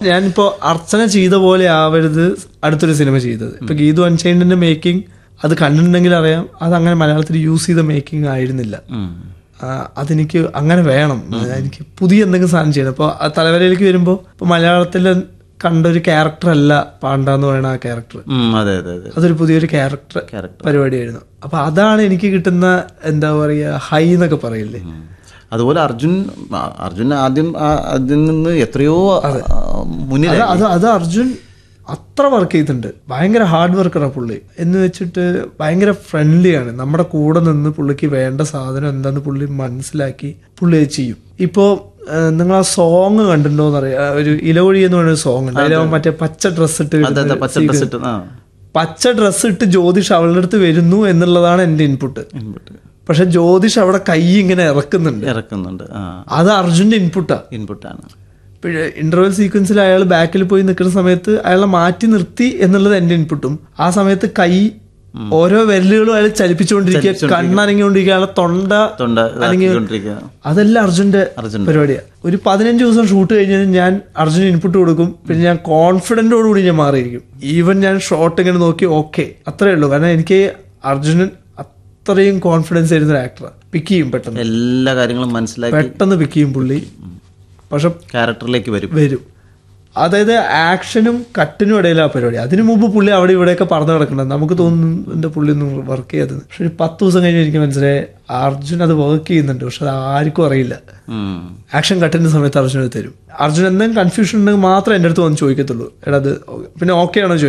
ഞാനിപ്പോ അർച്ചന ചെയ്ത പോലെ ആവരുത് അടുത്തൊരു സിനിമ ചെയ്തത്. ഇപ്പൊ ഗീതു അൺചൈൻഡിന്റെ മേക്കിംഗ് അത് കണ്ടിട്ടുണ്ടെങ്കിൽ അറിയാം, അതങ്ങനെ മലയാളത്തിൽ യൂസ് ചെയ്ത മേക്കിംഗ് ആയിരുന്നില്ല. അതെനിക്ക് അങ്ങനെ വേണം, എനിക്ക് പുതിയ എന്തെങ്കിലും സാധനം ചെയ്യണം. അപ്പോൾ ആ തലവരയിലേക്ക് വരുമ്പോൾ ഇപ്പോൾ മലയാളത്തിൽ കണ്ടൊരു ക്യാരക്ടർ അല്ല പാണ്ട എന്ന് പറയുന്ന ആ ക്യാരക്ടർ. അതൊരു പുതിയൊരു ക്യാരക്ടർ പരിപാടിയായിരുന്നു. അപ്പൊ അതാണ് എനിക്ക് കിട്ടുന്ന എന്താ പറയുക ഹൈ എന്നൊക്കെ പറയില്ലേ. അതുപോലെ അർജുൻ ആദ്യം അതിൽ നിന്ന് എത്രയോ മുന്നിൽ. അത് അർജുൻ അത്ര വർക്ക് ചെയ്തിട്ടുണ്ട്. ഭയങ്കര ഹാർഡ് വർക്കറാണ് പുള്ളി. എന്ന് വെച്ചിട്ട് ഭയങ്കര ഫ്രണ്ട്ലിയാണ്. നമ്മുടെ കൂടെ നിന്ന് പുള്ളിക്ക് വേണ്ട സാധനം എന്താന്ന് പുള്ളി മനസ്സിലാക്കി പുള്ളി ചെയ്യും. ഇപ്പോ നിങ്ങൾ ആ സോങ് കണ്ടിട്ടുണ്ടോന്ന് അറിയാം, ഒരു ഇലവഴി എന്ന് പറയുന്ന സോങ് ഉണ്ട്. അതിൽ മറ്റേ പച്ച ഡ്രസ് ഇട്ട് ജ്യോതിഷ് അവളുടെ അടുത്ത് വരുന്നു എന്നുള്ളതാണ് എന്റെ ഇൻപുട്ട്. പക്ഷെ ജ്യോതിഷ് അവിടെ കൈ ഇങ്ങനെ ഇറക്കുന്നുണ്ട്. അത് അർജുന്റെ ഇൻപുട്ടാണ്. ഇന്റർവെൽ സീക്വൻസിൽ അയാൾ ബാക്കിൽ പോയി നിൽക്കുന്ന സമയത്ത് അയാളെ മാറ്റി നിർത്തി എന്നുള്ളത് എന്റെ ഇൻപുട്ടും. ആ സമയത്ത് കൈ ഓരോ വിരലുകളും അയാൾ ചലിപ്പിച്ചുകൊണ്ടിരിക്കുക, കണ്ണനങ്ങിക്കൊണ്ടിരിക്കുക, അയാളെ തൊണ്ട അനങ്ങി, അതെല്ലാം അർജുന്റെ പരിപാടിയാണ്. ഒരു 15 ദിവസം ഷൂട്ട് കഴിഞ്ഞാൽ ഞാൻ അർജുന് ഇൻപുട്ട് കൊടുക്കും. പിന്നെ ഞാൻ കോൺഫിഡന്റോടുകൂടി ഞാൻ മാറിയിരിക്കും. ഈവൻ ഞാൻ ഷോട്ട് ഇങ്ങനെ നോക്കി ഓക്കെ അത്രേ ഉള്ളൂ. കാരണം എനിക്ക് അർജുനൻ അത്രയും കോൺഫിഡൻസ് ആയിരുന്ന ഒരു ആക്ടറാണ്. പിക്ക് ചെയ്യും പെട്ടെന്ന്, എല്ലാ കാര്യങ്ങളും മനസ്സിലാക്കി പെട്ടെന്ന് പിക്ക് ചെയ്യും പുള്ളി. പക്ഷെ ക്യാരക്ടറിലേക്ക് വരും. അതായത് ആക്ഷനും കട്ടിനും ഇടയിലാണ് പരിപാടി. അതിനു മുമ്പ് പുള്ളി അവിടെ ഇവിടെയൊക്കെ പറഞ്ഞു നടക്കണം. നമുക്ക് തോന്നുന്നു എന്റെ പുള്ളി ഒന്നും വർക്ക് ചെയ്യാത്തത്. പക്ഷെ ഒരു 10 ദിവസം കഴിഞ്ഞ് എനിക്ക് മനസ്സിലായി അർജുൻ അത് വർക്ക് ചെയ്യുന്നുണ്ട്. പക്ഷെ അത് ആർക്കും അറിയില്ല. ആക്ഷൻ കട്ടിന്റെ സമയത്ത് അർജുൻ തരും. അർജുൻ എന്തെങ്കിലും കൺഫ്യൂഷൻ ഉണ്ടെങ്കിൽ മാത്രമേ എൻ്റെ അടുത്ത് വന്ന് ചോദിക്കത്തുള്ളൂ, എടാ അത് പിന്നെ ഓക്കെ ആണോ